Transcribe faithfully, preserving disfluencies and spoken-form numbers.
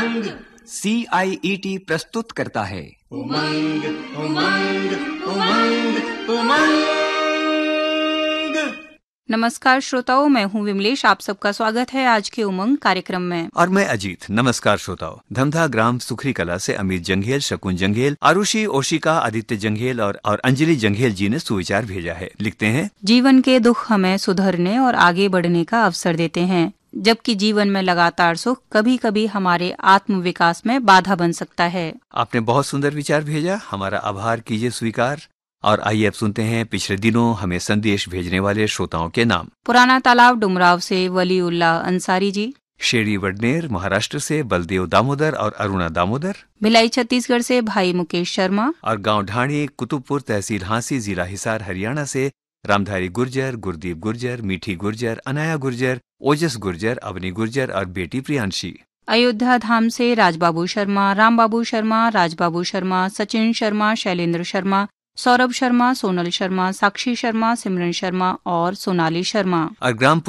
उमंग सी आई E T प्रस्तुत करता है उमंग उमंग उमंग उमंग। नमस्कार श्रोताओं, मैं हूं विमलेश। आप सबका स्वागत है आज के उमंग कार्यक्रम में। और मैं अजीत। नमस्कार श्रोताओं। धमधा ग्राम सुखरी कला से अमित जंघेल, शकुन जंघेल, आरुषि, ओशिका, आदित्य जंघेल और, और अंजलि जंघेल जी ने सुविचार भेजा है। लिखते हैं, जीवन के दुख हमें सुधरने और आगे बढ़ने का अवसर देते हैं, जबकि जीवन में लगातार सुख कभी कभी हमारे आत्म विकास में बाधा बन सकता है। आपने बहुत सुंदर विचार भेजा, हमारा आभार कीजिए स्वीकार। और आइए अब सुनते हैं पिछले दिनों हमें संदेश भेजने वाले श्रोताओं के नाम। पुराना तालाब डुमराव से वलीउल्लाह अंसारी जी, शेरी वडनेर महाराष्ट्र से बलदेव दामोदर और अरुणा दामोदर, भिलाई छत्तीसगढ़ से भाई मुकेश शर्मा, और गांव ढाणी कुतुबपुर तहसील हांसी जिला हिसार हरियाणा से रामधारी गुर्जर, गुरदीप गुर्जर, मीठी गुर्जर, अनाया गुर्जर, ओजस गुर्जर, अवनी गुर्जर और बेटी प्रियांशी। अयोध्या धाम से राजबाबू शर्मा, रामबाबू शर्मा, राजबाबू शर्मा, सचिन शर्मा, शैलेंद्र शर्मा, सौरभ शर्मा, सोनल शर्मा, साक्षी शर्मा, सिमरन शर्मा और सोनाली शर्मा। और ग्राम